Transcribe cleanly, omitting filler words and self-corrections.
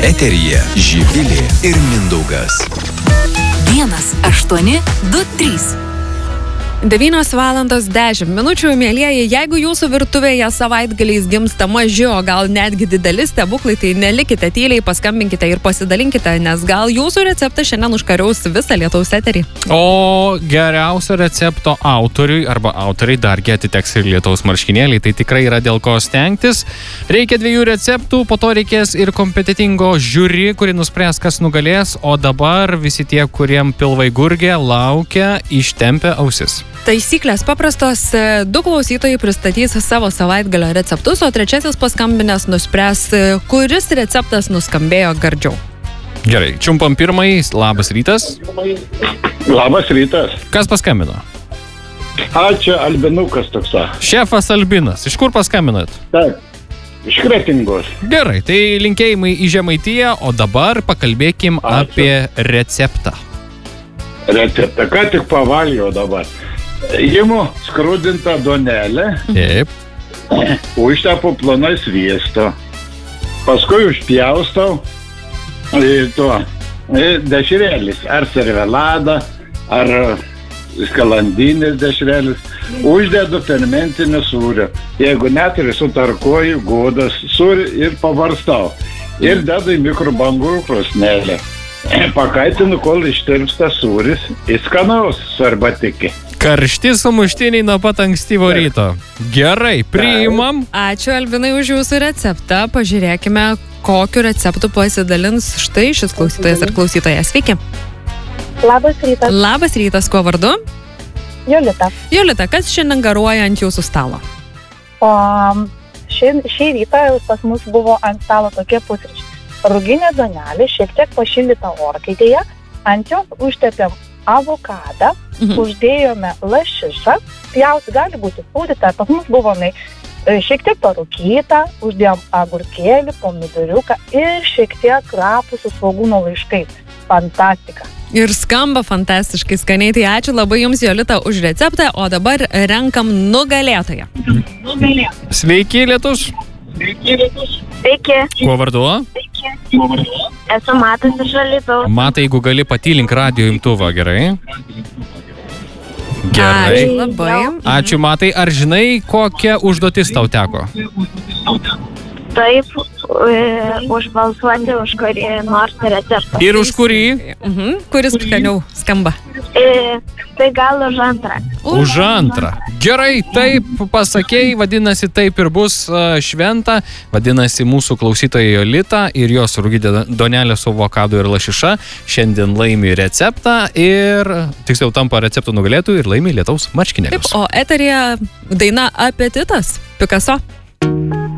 Eteryje Živilė ir Mindaugas. 1-8-2-3. 9:10 minučių, mielieji, jeigu jūsų virtuvėje savaitgaliais gimsta maži, o gal netgi dideli stebuklai, tai nelikite tyliai, paskambinkite ir pasidalinkite, nes gal jūsų receptas šiandien užkariaus visą Lietaus eterį. O geriausio recepto autoriui arba autoriai dargi atiteks ir Lietaus marškinėliai, tai tikrai yra dėl ko stengtis. Reikia 2 receptų, po to reikės ir kompetitingo žiūri, kuri nuspręs, kas nugalės, o dabar visi tie, kuriem pilvai gurgia, laukia, ištempia ausis. Taisyklės paprastos, 2 klausytojai pristatys savo savaitgalio receptus, o 3 paskambinęs nuspręs, kuris receptas nuskambėjo gardžiau. Gerai, čiumpam pirmąjį, labas rytas. Labas rytas. Kas paskambino? Ačiū, Albinukas toksą. Šefas Albinas, iš kur paskambinat? Taip, iš Kretingos. Gerai, tai linkėjimai į Žemaitiją, o dabar pakalbėkim apie receptą. Receptą, ką tik pavalgiau dabar. Imu skrudintą duonelę, Taip. užtepu plonai sviesto, paskui užpjaustau dešrelės, ar servelada, ar skalandinės dešrelės, uždedu fermentinį sūrį. Jeigu neturi, sutarkuoju godas sūrį ir pavarstau. Ir dedu į mikrobangų krosnelę. Pakaitinu, kol ištirpsta sūris, įskanaus su arbatiki. Karšti sumuštiniai nuo pat ankstyvo ryto. Gerai, priimam. Ačiū, Albinai, už jūsų receptą. Pažiūrėkime, kokiu receptu pasidalins štai šis klausytojas ar klausytoja. Sveiki. Labas rytas. Labas rytas, kuo vardu? Jolita. Jolita, kas šiandien garuoja ant jūsų stalo? Šį rytą pas mus buvo ant stalo tokie pusryčiai. Ruginė duonelė, šiek tiek pašildyta orkaitėje, ant jos užtepėm avokadą, uždėjome lašišą, pjauti gali būti sūdyta, pas mus buvo šiek tiek parūkyta, uždėjom agurkėlį, pomidoriuką ir šiek tiek krapų su svogūno laiškais. Fantastika. Ir skamba fantastiškai skaniai, tai ačiū labai jums, Jolita, už receptą, o dabar renkam nugalėtoją. Sveiki, Lietus. Sveiki. Kuo vardu? Esu Matas iš Alytaus. Matai, jeigu gali, patylink radijo imtuvą, gerai? Ačiū labai. Ačiū, Matai. Ar žinai, kokia užduotis tau teko? Taip, užbalsuoti už kurį nors receptą. Ir už kurį? Kuris skaniau skamba? Tai gal už antrą. Už antrą. Gerai, taip pasakėjai, vadinasi, taip ir bus šventa. Vadinasi, mūsų klausytoja Jolita ir jos ruginė duonelė su avokadu ir lašiša šiandien laimi receptą ir tiksliau tampa receptų nugalėtojų ir laimi Lietaus marškinėlius. Taip, o eteryje daina Apetitas, Picasso.